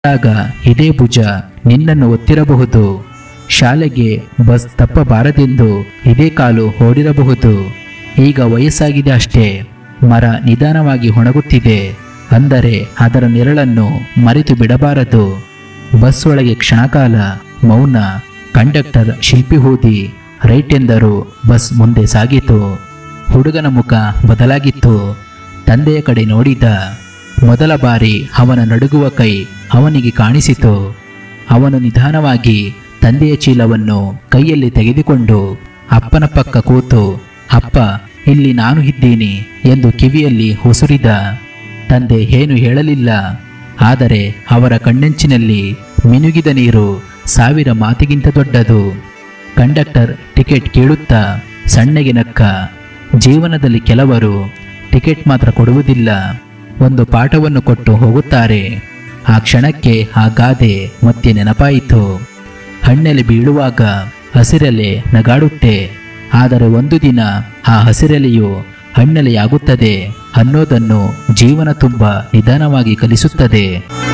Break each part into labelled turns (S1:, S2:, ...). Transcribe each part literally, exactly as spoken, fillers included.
S1: ಆಗ ಇದೇ ಭುಜ ನಿನ್ನನ್ನು ಒತ್ತಿರಬಹುದು. ಶಾಲೆಗೆ ಬಸ್ ತಪ್ಪಬಾರದೆಂದು ಇದೇ ಕಾಲು ಓಡಿರಬಹುದು. ಈಗ ವಯಸ್ಸಾಗಿದೆ ಅಷ್ಟೇ. ಮರ ನಿಧಾನವಾಗಿ ಒಣಗುತ್ತಿದೆ, ಅಂದರೆ ಅದರ ನೆರಳನ್ನು ಮರೆತು ಬಿಡಬಾರದು. ಬಸ್ ಒಳಗೆ ಕ್ಷಣಕಾಲ ಮೌನ. ಕಂಡಕ್ಟರ್ ಶಿಲ್ಪಿ ಊದಿ ರೈಟ್ ಎಂದರು. ಬಸ್ ಮುಂದೆ ಸಾಗಿತು. ಹುಡುಗನ ಮುಖ ಬದಲಾಗಿತ್ತು. ತಂದೆಯ ಕಡೆ ನೋಡಿದ. ಮೊದಲ ಬಾರಿ ಅವನ ನಡುಗುವ ಕೈ ಅವನಿಗೆ ಕಾಣಿಸಿತು. ಅವನು ನಿಧಾನವಾಗಿ ತಂದೆಯ ಚೀಲವನ್ನು ಕೈಯಲ್ಲಿ ತೆಗೆದುಕೊಂಡು ಅಪ್ಪನ ಪಕ್ಕ ಕೂತು, ಅಪ್ಪ, ಇಲ್ಲಿ ನಾನು ಇದ್ದೀನಿ ಎಂದು ಕಿವಿಯಲ್ಲಿ ಉಸುರಿದ. ತಂದೆ ಏನು ಹೇಳಲಿಲ್ಲ, ಆದರೆ ಅವರ ಕಣ್ಣಂಚಿನಲ್ಲಿ ಮಿನುಗಿದ ನೀರು ಸಾವಿರ ಮಾತಿಗಿಂತ ದೊಡ್ಡದು. ಕಂಡಕ್ಟರ್ ಟಿಕೆಟ್ ಕೇಳುತ್ತಾ ಸಣ್ಣಗೆ ನಕ್ಕ. ಜೀವನದಲ್ಲಿ ಕೆಲವರು ಟಿಕೆಟ್ ಮಾತ್ರ ಕೊಡುವುದಿಲ್ಲ, ಒಂದು ಪಾಠವನ್ನು ಕೊಟ್ಟು ಹೋಗುತ್ತಾರೆ. ಆ ಕ್ಷಣಕ್ಕೆ ಆ ಗಾದೆ ಮತ್ತೆ ನೆನಪಾಯಿತು. ಹಣ್ಣೆಲೆ ಬೀಳುವಾಗ ಹಸಿರೆಲೆ ನಗಾಡುತ್ತೆ, ಆದರೆ ಒಂದು ದಿನ ಆ ಹಸಿರೆಲೆಯು ಹಣ್ಣೆಲೆಯಾಗುತ್ತದೆ ಅನ್ನೋದನ್ನು ಜೀವನ ತುಂಬ ನಿಧಾನವಾಗಿ ಕಲಿಸುತ್ತದೆ.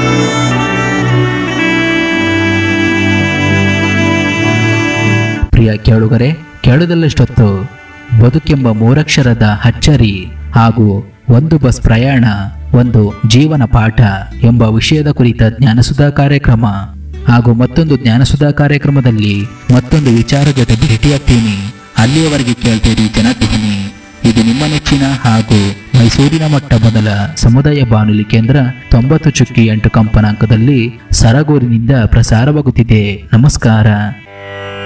S1: ಪ್ರಿಯ ಕೇಳುಗರೆ, ಕೇಳುವುದಲ್ಲಷ್ಟೊತ್ತು ಬದುಕೆಂಬ ಮೂರಕ್ಷರದ ಅಚ್ಚರಿ ಹಾಗೂ ಒಂದು ಬಸ್ ಪ್ರಯಾಣ ಒಂದು ಜೀವನ ಪಾಠ ಎಂಬ ವಿಷಯದ ಕುರಿತ ಜ್ಞಾನಸುಧಾ ಕಾರ್ಯಕ್ರಮ ಹಾಗೂ ಮತ್ತೊಂದು ಜ್ಞಾನಸುಧಾ ಕಾರ್ಯಕ್ರಮದಲ್ಲಿ ಮತ್ತೊಂದು ವಿಚಾರ ಜೊತೆ ಭೇಟಿಯಾಗ್ತೀನಿ. ಅಲ್ಲಿಯವರೆಗೆ ಕೇಳ್ತೀರಿ ಜನಧ್ವನಿ. ಇದು ನಿಮ್ಮ ನೆಚ್ಚಿನ ಹಾಗೂ ಮೈಸೂರಿನ ಮೊಟ್ಟ ಮೊದಲ ಸಮುದಾಯ ಬಾನುಲಿ ಕೇಂದ್ರ ತೊಂಬತ್ತು ಚುಕ್ಕಿ ಎಂಟು ಕಂಪನಾಂಕದಲ್ಲಿ ಸರಗೂರಿನಿಂದ ಪ್ರಸಾರವಾಗುತ್ತಿದೆ. ನಮಸ್ಕಾರ.